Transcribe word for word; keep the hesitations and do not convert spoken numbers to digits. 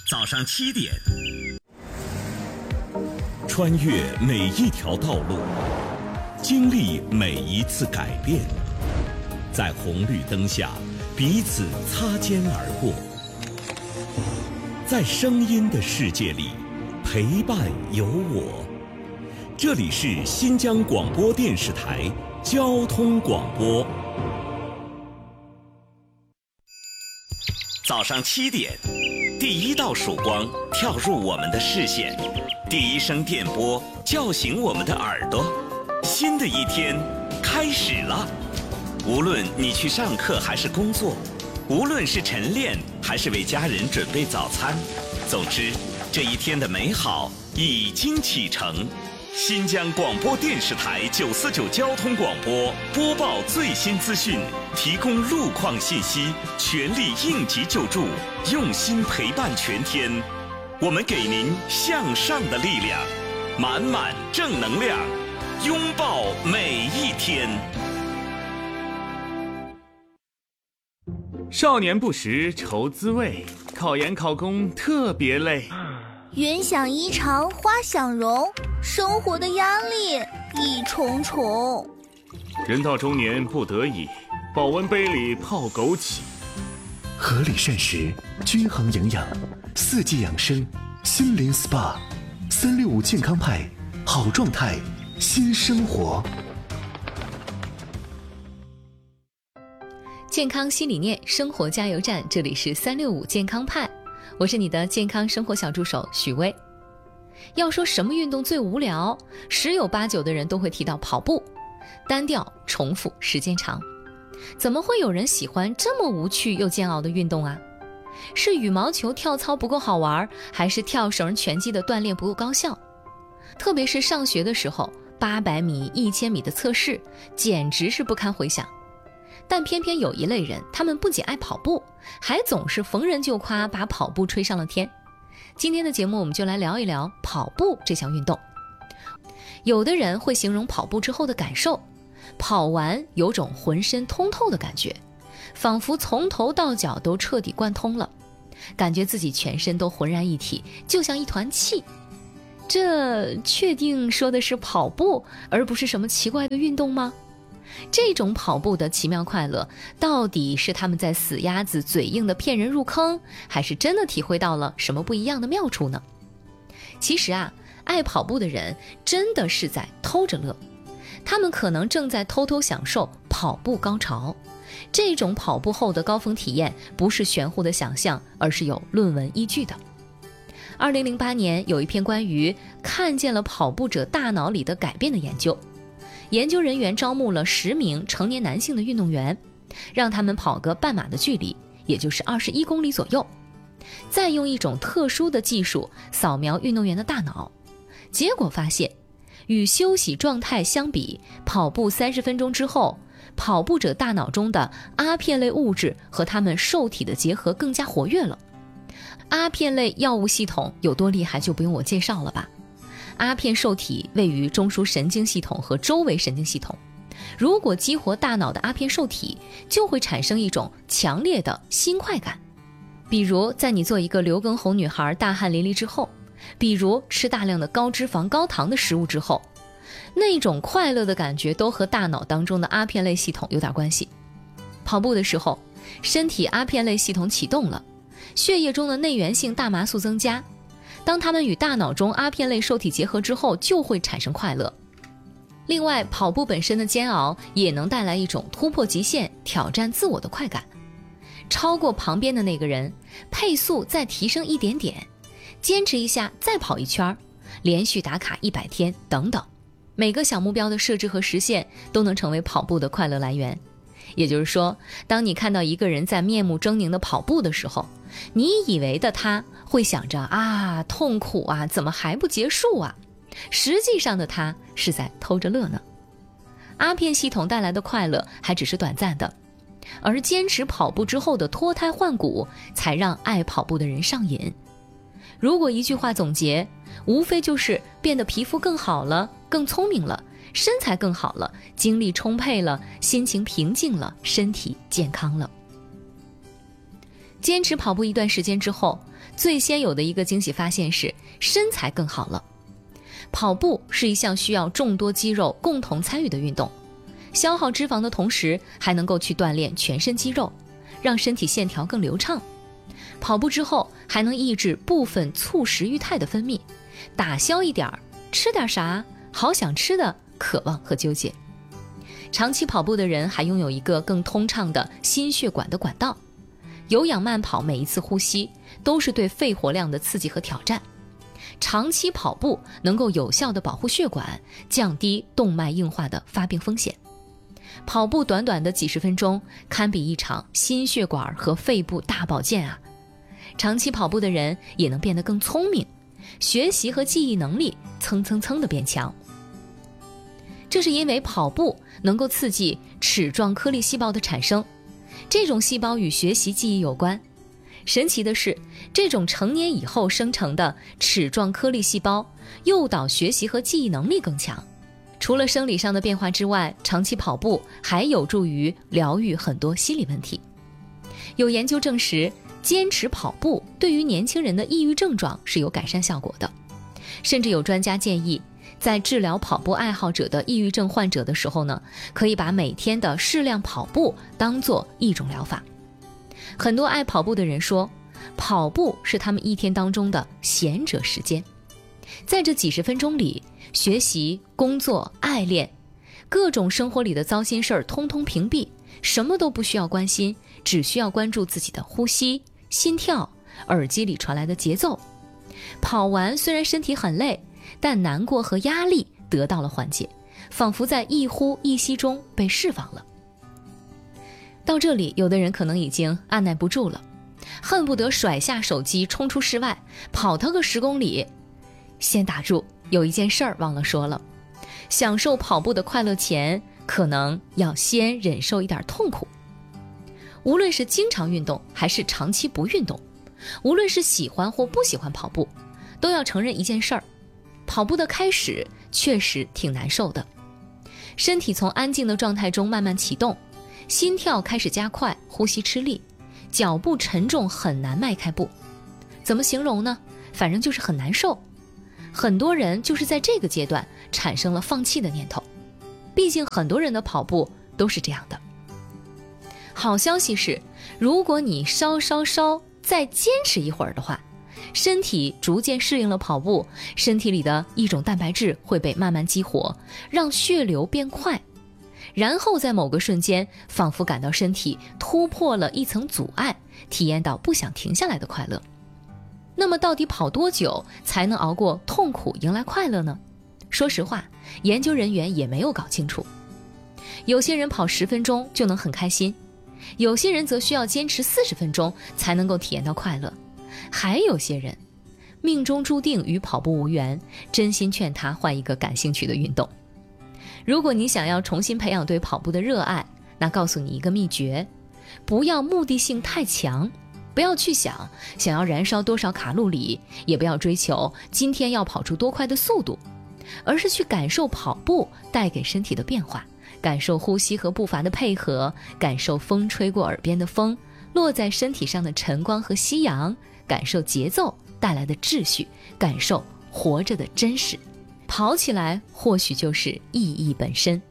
早上七点， 穿越每一条道路，经历每一次改变，在红绿灯下彼此擦肩而过，在声音的世界里陪伴有我。这里是新疆广播电视台交通广播。 早上七点，第一道曙光跳入我们的视线，第一声电波叫醒我们的耳朵。新的一天开始了，无论你去上课还是工作，无论是晨练还是为家人准备早餐，总之这一天的美好已经启程。新疆广播电视台九四九交通广播播报最新资讯，提供路况信息，全力应急救助，用心陪伴全天。我们给您向上的力量，满满正能量，拥抱每一天。 少年不识愁滋味，考研考公特别累。 云想衣裳花想容，生活的压力一重重。 人到中年不得已，保温杯里泡枸杞。 合理膳食，均衡营养，四季养生，心灵 S P A， 三六五健康派，好状态，新生活。 健康新理念，生活加油站，这里是三六五健康派，我是你的健康生活小助手许巍。要说什么运动最无聊，十有八九的人都会提到跑步，单调、重复、时间长。怎么会有人喜欢这么无趣又煎熬的运动啊？是羽毛球、跳操不够好玩，还是跳绳、拳击的锻炼不够高效？特别是上学的时候，八百米、一千米的测试简直是不堪回想。但偏偏有一类人，他们不仅爱跑步，还总是逢人就夸，把跑步吹上了天。今天的节目我们就来聊一聊跑步这项运动。有的人会形容跑步之后的感受，跑完有种浑身通透的感觉，仿佛从头到脚都彻底贯通了，感觉自己全身都浑然一体，就像一团气。这确定说的是跑步，而不是什么奇怪的运动吗？这种跑步的奇妙快乐，到底是他们在死鸭子嘴硬的骗人入坑，还是真的体会到了什么不一样的妙处呢？其实啊，爱跑步的人真的是在偷着乐，他们可能正在偷偷享受跑步高潮。这种跑步后的高峰体验不是玄乎的想象，而是有论文依据的。二零零八年有一篇关于看见了跑步者大脑里的改变的研究，研究人员招募了十名成年男性的运动员，让他们跑个半马的距离，也就是二十一公里左右，再用一种特殊的技术扫描运动员的大脑。结果发现，与休息状态相比，跑步三十分钟之后，跑步者大脑中的阿片类物质和他们受体的结合更加活跃了。阿片类药物系统有多厉害就不用我介绍了吧。阿片受体位于中枢神经系统和周围神经系统，如果激活大脑的阿片受体，就会产生一种强烈的新快感。比如在你做一个刘畊宏女孩大汗淋漓之后，比如吃大量的高脂肪高糖的食物之后，那种快乐的感觉都和大脑当中的阿片类系统有点关系。跑步的时候，身体阿片类系统启动了，血液中的内源性大麻素增加，当它们与大脑中阿片类受体结合之后，就会产生快乐。另外，跑步本身的煎熬也能带来一种突破极限、挑战自我的快感。超过旁边的那个人，配速再提升一点点，坚持一下再跑一圈，连续打卡一百天等等，每个小目标的设置和实现都能成为跑步的快乐来源。也就是说，当你看到一个人在面目狰狞的跑步的时候，你以为的他会想着啊，痛苦啊，怎么还不结束啊？实际上的他是在偷着乐呢。阿片系统带来的快乐还只是短暂的，而坚持跑步之后的脱胎换骨，才让爱跑步的人上瘾。如果一句话总结，无非就是变得皮肤更好了，更聪明了，身材更好了，精力充沛了，心情平静了，身体健康了。 坚持跑步一段时间之后，最先有的一个惊喜发现是身材更好了。跑步是一项需要众多肌肉共同参与的运动，消耗脂肪的同时还能够去锻炼全身肌肉，让身体线条更流畅。跑步之后还能抑制部分促食欲肽的分泌，打消一点儿吃点啥好想吃的渴望和纠结。长期跑步的人还拥有一个更通畅的心血管的管道，有氧慢跑每一次呼吸都是对肺活量的刺激和挑战。长期跑步能够有效地保护血管，降低动脉硬化的发病风险。跑步短短的几十分钟，堪比一场心血管和肺部大保健啊！长期跑步的人也能变得更聪明，学习和记忆能力蹭蹭蹭地变强。这是因为跑步能够刺激齿状颗粒细胞的产生，这种细胞与学习记忆有关。神奇的是，这种成年以后生成的齿状颗粒细胞诱导学习和记忆能力更强。除了生理上的变化之外，长期跑步还有助于疗愈很多心理问题。有研究证实，坚持跑步对于年轻人的抑郁症状是有改善效果的。甚至有专家建议，在治疗跑步爱好者的抑郁症患者的时候呢，可以把每天的适量跑步当作一种疗法。很多爱跑步的人说，跑步是他们一天当中的闲者时间。在这几十分钟里，学习、工作、爱恋，各种生活里的糟心事儿通通屏蔽，什么都不需要关心，只需要关注自己的呼吸、心跳、耳机里传来的节奏。跑完虽然身体很累，但难过和压力得到了缓解，仿佛在一呼一吸中被释放了。到这里，有的人可能已经按耐不住了，恨不得甩下手机冲出室外，跑它个十公里。先打住，有一件事儿忘了说了，享受跑步的快乐前，可能要先忍受一点痛苦。无论是经常运动还是长期不运动，无论是喜欢或不喜欢跑步，都要承认一件事儿，跑步的开始确实挺难受的。身体从安静的状态中慢慢启动，心跳开始加快，呼吸吃力，脚步沉重，很难迈开步。怎么形容呢？反正就是很难受。很多人就是在这个阶段产生了放弃的念头，毕竟很多人的跑步都是这样的。好消息是，如果你稍稍稍再坚持一会儿的话，身体逐渐适应了跑步，身体里的一种蛋白质会被慢慢激活，让血流变快，然后在某个瞬间，仿佛感到身体突破了一层阻碍，体验到不想停下来的快乐。那么到底跑多久才能熬过痛苦，迎来快乐呢？说实话，研究人员也没有搞清楚。有些人跑十分钟就能很开心，有些人则需要坚持四十分钟才能够体验到快乐，还有些人命中注定与跑步无缘，真心劝他换一个感兴趣的运动。如果你想要重新培养对跑步的热爱，那告诉你一个秘诀，不要目的性太强，不要去想想要燃烧多少卡路里，也不要追求今天要跑出多快的速度，而是去感受跑步带给身体的变化，感受呼吸和步伐的配合，感受风吹过耳边的风，落在身体上的晨光和夕阳，感受节奏带来的秩序，感受活着的真实。跑起来或许就是意义本身。